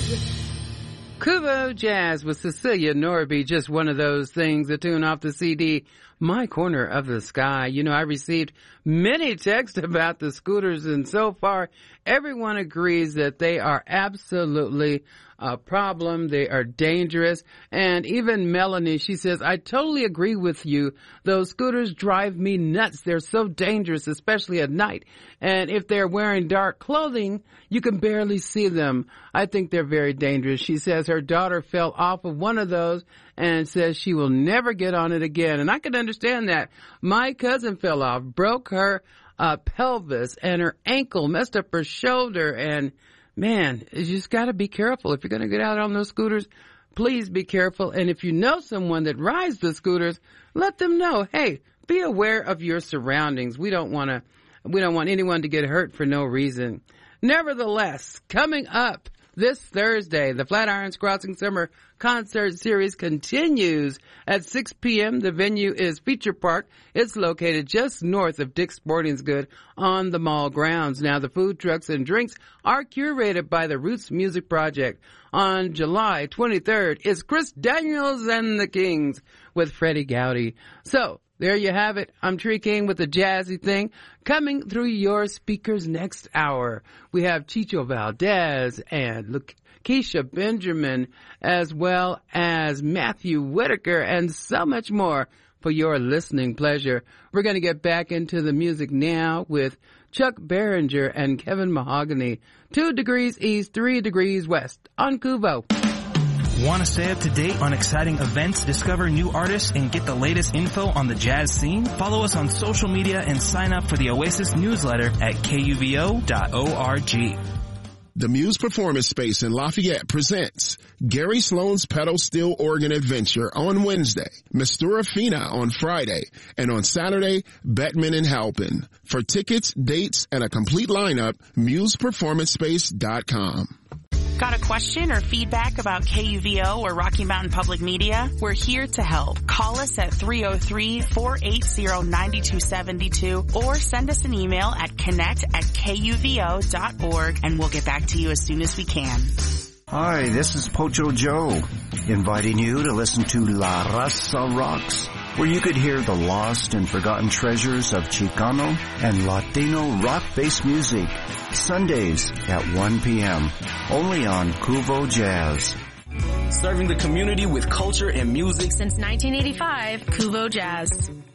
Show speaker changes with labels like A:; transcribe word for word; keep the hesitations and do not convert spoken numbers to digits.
A: Kuvo Jazz with Cecilia Norby, just one of those things, a tune off the C D, My Corner of the Sky. You know, I received many texts about the scooters, and so far, everyone agrees that they are absolutely a problem. They are dangerous. And even Melanie, she says, I totally agree with you. Those scooters drive me nuts. They're so dangerous, especially at night. And if they're wearing dark clothing, you can barely see them. I think they're very dangerous. She says her daughter fell off of one of those and says she will never get on it again. And I can understand that. My cousin fell off, broke her uh, pelvis and her ankle, messed up her shoulder, and man, you just got to be careful. If you're going to get out on those scooters, please be careful. And if you know someone that rides the scooters, let them know, hey, be aware of your surroundings. We don't want to, we don't want anyone to get hurt for no reason. Nevertheless, coming up this Thursday, the Flatirons Crossing Summer Concert Series continues at six p.m. The venue is Feature Park. It's located just north of Dick's Sporting Goods on the mall grounds. Now, the food trucks and drinks are curated by the Roots Music Project. On July twenty-third is Chris Daniels and the Kings with Freddie Gowdy. So, there you have it. I'm Tree King with the jazzy thing coming through your speakers next hour. We have Chicho Valdez and Lakeisha Benjamin, as well as Matthew Whitaker, and so much more for your listening pleasure. We're going to get back into the music now with Chuck Berringer and Kevin Mahogany. Two degrees east, three degrees west on Kuvo.
B: Want to stay up to date on exciting events, discover new artists, and get the latest info on the jazz scene? Follow us on social media and sign up for the Oasis newsletter at K U V O dot org.
C: The Muse Performance Space in Lafayette presents Gary Sloan's pedal steel organ adventure on Wednesday, Mistura Fina on Friday, and on Saturday, Bettman and Halpin. For tickets, dates, and a complete lineup, muse performance space dot com.
D: Got a question or feedback about K U V O or Rocky Mountain Public Media? We're here to help. Call us at three oh three, four eight zero, nine two seven two or send us an email at connect at K U V O dot org and we'll get back to you as soon as we can.
E: Hi, this is Pocho Joe, inviting you to listen to La Raza Rocks, where you could hear the lost and forgotten treasures of Chicano and Latino rock-based music, Sundays at one p.m., only on Kuvo Jazz.
F: Serving the community with culture and music
G: since nineteen eighty-five, Kuvo Jazz.